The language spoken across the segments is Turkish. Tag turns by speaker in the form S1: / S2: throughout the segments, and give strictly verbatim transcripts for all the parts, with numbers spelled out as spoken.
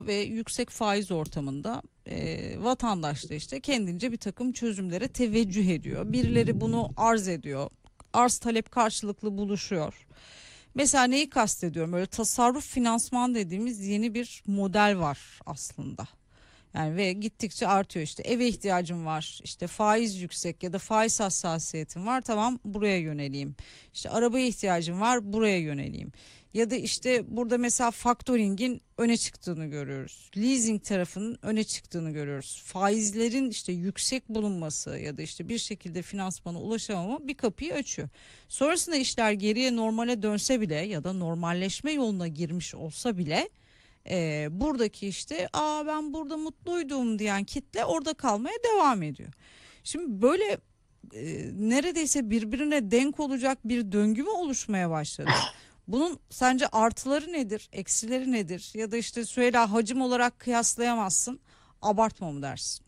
S1: ve yüksek faiz ortamında e, vatandaş da işte kendince bir takım çözümlere teveccüh ediyor. Birileri bunu arz ediyor. Arz talep karşılıklı buluşuyor. Mesela neyi kastediyorum? Böyle tasarruf finansman dediğimiz yeni bir model var aslında. Yani ve gittikçe artıyor, işte eve ihtiyacım var, işte faiz yüksek ya da faiz hassasiyetim var, tamam buraya yöneleyim. İşte arabaya ihtiyacım var, buraya yöneleyim. Ya da işte burada mesela faktoringin öne çıktığını görüyoruz. Leasing tarafının öne çıktığını görüyoruz. Faizlerin işte yüksek bulunması ya da işte bir şekilde finansmana ulaşamama bir kapıyı açıyor. Sonrasında işler geriye normale dönse bile ya da normalleşme yoluna girmiş olsa bile e, buradaki işte aa ben burada mutluydum diyen kitle orada kalmaya devam ediyor. Şimdi böyle e, neredeyse birbirine denk olacak bir döngü mü oluşmaya başladı? Bunun sence artıları nedir, eksileri nedir? Ya da işte Süheyla, hacim olarak kıyaslayamazsın, abartma mı dersin?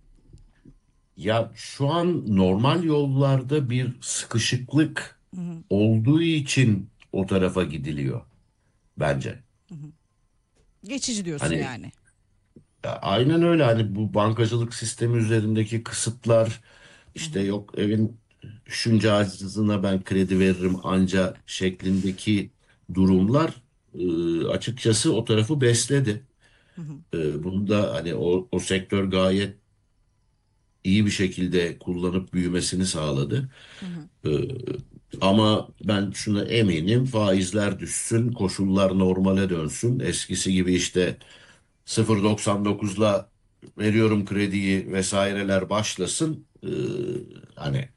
S2: Ya şu an normal yollarda bir sıkışıklık
S1: Hı hı,
S2: olduğu için o tarafa gidiliyor bence.
S1: hı hı. Geçici diyorsun
S2: Hani
S1: yani.
S2: ya aynen öyle, hani bu bankacılık sistemi üzerindeki kısıtlar,
S1: Hı
S2: işte
S1: hı,
S2: yok evin şunca acizine ben kredi veririm anca şeklindeki durumlar e, açıkçası o tarafı besledi.
S1: hı hı,
S2: E, bunu da hani o, o sektör gayet iyi bir şekilde kullanıp büyümesini sağladı.
S1: hı hı.
S2: Ee, Ama ben şuna eminim, faizler düşsün, koşullar normale dönsün. Eskisi gibi işte sıfır virgül doksan dokuzla veriyorum krediyi vesaireler başlasın. Ee, hani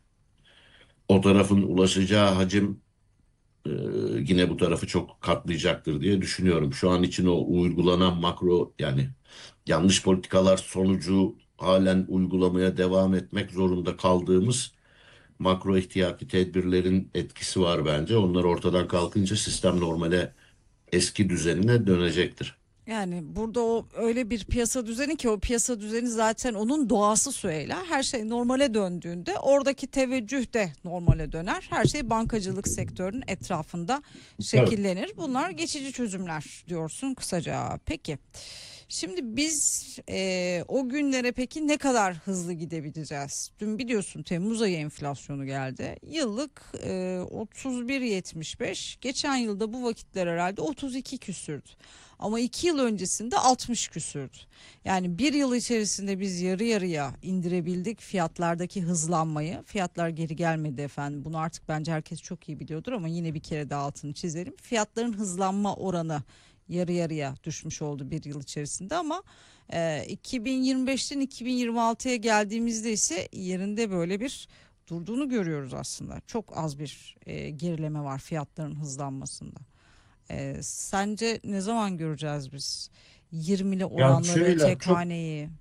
S2: o tarafın ulaşacağı hacim e, yine bu tarafı çok katlayacaktır diye düşünüyorum. Şu an için o uygulanan makro, yani yanlış politikalar sonucu halen uygulamaya devam etmek zorunda kaldığımız makro ihtiyati tedbirlerin etkisi var bence. Onlar ortadan kalkınca sistem normale, eski düzenine dönecektir.
S1: Yani burada o öyle bir piyasa düzeni ki, o piyasa düzeni zaten onun doğası Süheyla. Her şey normale döndüğünde oradaki teveccüh de normale döner. Her şey bankacılık sektörünün etrafında
S2: Evet.
S1: şekillenir. Bunlar geçici çözümler diyorsun kısaca. Peki. Şimdi biz eee, o günlere peki ne kadar hızlı gidebileceğiz? Dün biliyorsun Temmuz ayı enflasyonu geldi. Yıllık eee otuz bir virgül yetmiş beş. Geçen yılda bu vakitler herhalde otuz iki küsürdü. Ama iki yıl öncesinde altmış küsürdü. Yani bir yıl içerisinde biz yarı yarıya indirebildik fiyatlardaki hızlanmayı. Fiyatlar geri gelmedi efendim. Bunu artık bence herkes çok iyi biliyordur ama yine bir kere daha altını çizelim. Fiyatların hızlanma oranı yarı yarıya düşmüş oldu bir yıl içerisinde ama e, iki bin yirmi beşten iki bin yirmi altıya geldiğimizde ise yerinde böyle bir durduğunu görüyoruz aslında. Çok az bir e, gerileme var fiyatların hızlanmasında. E, sence ne zaman göreceğiz biz yirmili
S2: Ya
S1: oranları,
S2: şöyle
S1: tek
S2: çok
S1: haneyi?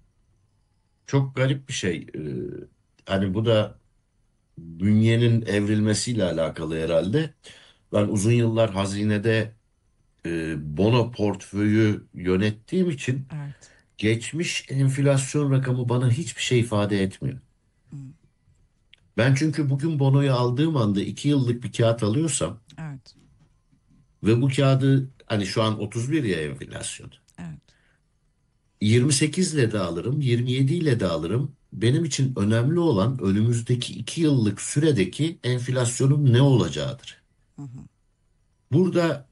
S2: çok garip bir şey. Ee, hani bu da bünyenin evrilmesiyle alakalı herhalde. Ben uzun yıllar hazinede e, bono portföyü yönettiğim için
S1: Evet.
S2: geçmiş enflasyon rakamı bana hiçbir şey ifade etmiyor.
S1: Hmm.
S2: Ben çünkü bugün bonoyu aldığım anda iki yıllık bir kağıt alıyorsam
S1: Evet.
S2: ve bu kağıdı, hani şu an otuz bir ya enflasyon,
S1: Evet.
S2: yirmi sekiz ile de alırım, yirmi yedi ile de alırım. Benim için önemli olan önümüzdeki iki yıllık süredeki enflasyonun ne olacağıdır.
S1: Hı hı.
S2: Burada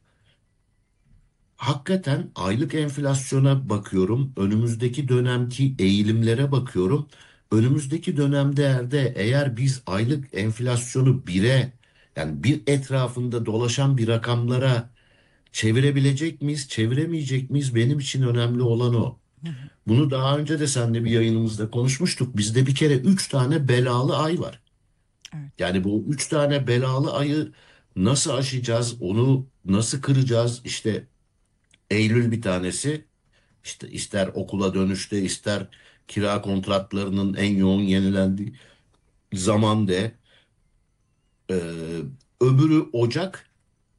S2: hakikaten aylık enflasyona bakıyorum, önümüzdeki dönemki eğilimlere bakıyorum. Önümüzdeki dönemde eğer eğer biz aylık enflasyonu bire, yani bir etrafında dolaşan bir rakamlara çevirebilecek miyiz, çeviremeyecek miyiz? Benim için önemli olan o.
S1: Hı hı.
S2: Bunu daha önce de seninle bir yayınımızda konuşmuştuk. Bizde bir kere üç tane belalı ay var.
S1: Evet.
S2: Yani bu üç tane belalı ayı nasıl aşacağız, onu nasıl kıracağız? İşte Eylül bir tanesi, işte ister okula dönüşte, ister kira kontratlarının en yoğun yenilendiği zaman de, Ee, öbürü Ocak,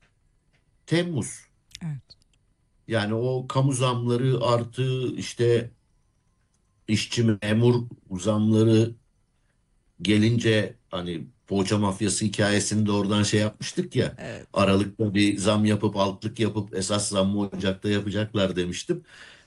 S2: Temmuz.
S1: Evet.
S2: Yani o kamu zamları artı işte işçi memur zamları gelince, hani poğaça mafyası hikayesini de oradan şey yapmıştık ya.
S1: Evet.
S2: Aralıkta bir zam yapıp altlık yapıp esas zammı Ocak'ta yapacaklar demiştim.